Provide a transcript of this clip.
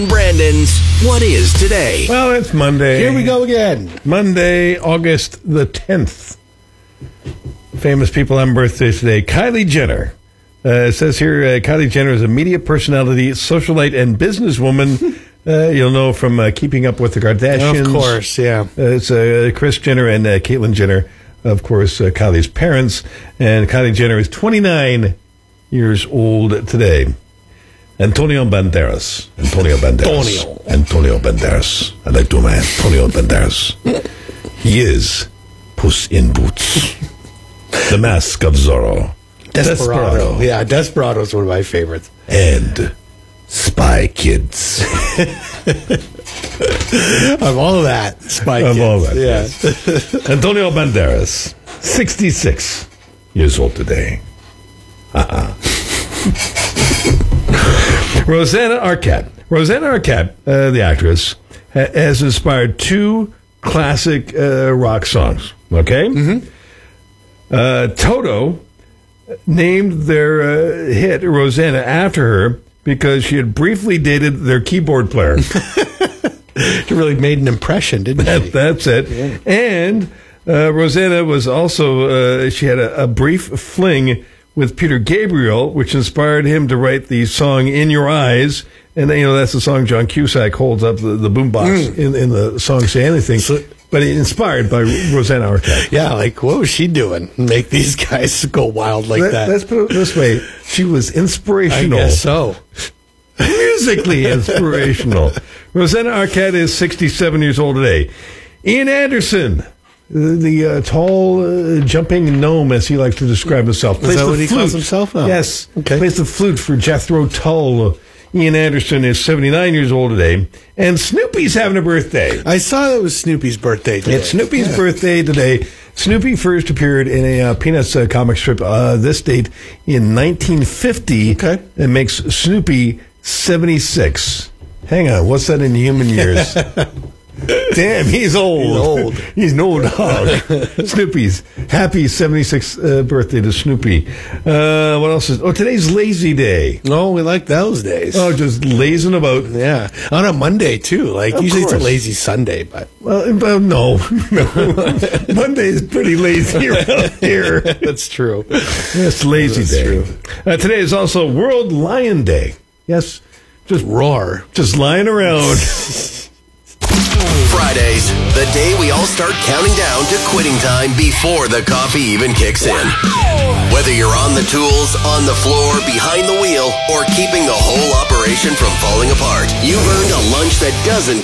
Brandon's What Is Today? Well, it's Monday. Here we go again. Monday, August the 10th. Famous people on birthdays today. Kylie Jenner. It says here, Kylie Jenner is a media personality, socialite, and businesswoman. You'll know from Keeping Up with the Kardashians. Of course, yeah. It's Kris Jenner and Caitlyn Jenner, of course, Kylie's parents. And Kylie Jenner is 29 years old today. Antonio Banderas. Antonio Banderas. I like to man. Antonio Banderas. He is Puss in Boots. The Mask of Zorro. Desperado. Yeah, Desperado is one of my favorites. And Spy Kids. Of all of that, Spy Kids. Of all that, yeah. yes. Antonio Banderas, 66 years old today. Rosanna Arquette, the actress, has inspired two classic rock songs. Okay? Mm-hmm. Toto named their hit Rosanna after her because she had briefly dated their keyboard player. She really made an impression, didn't she? That's it. Yeah. And Rosanna was also, she had a brief fling with Peter Gabriel, which inspired him to write the song In Your Eyes. And, that's the song John Cusack holds up the boombox in the song Say Anything. But inspired by Rosanna Arquette. Yeah, like, what was she doing? Make these guys go wild like that. Let's put it this way. She was inspirational. I guess so. Musically inspirational. Rosanna Arquette is 67 years old today. Ian Anderson, the tall, jumping gnome, as he likes to describe himself. Is that what he calls himself? Oh. Yes. Okay. Plays the flute for Jethro Tull. Ian Anderson is 79 years old today. And Snoopy's having a birthday. I saw it was Snoopy's birthday today. It's Snoopy's birthday today. Snoopy first appeared in a Peanuts comic strip, this date in 1950. Okay. It makes Snoopy 76. Hang on, what's that in human years? Damn, he's old. He's an old dog. Snoopy's happy 76th birthday to Snoopy. What else is? Oh, today's Lazy Day. Oh, we like those days. Oh, just lazing about. Yeah, on a Monday too. Like usually it's a lazy Sunday, but no. Monday is pretty lazy around here. That's true. Yes, Lazy Day. True. Today is also World Lion Day. Yes, just roar, just lying around. Fridays, the day we all start counting down to quitting time before the coffee even kicks in. Whether you're on the tools, on the floor, behind the wheel, or keeping the whole operation from falling apart, you've earned a lunch that doesn't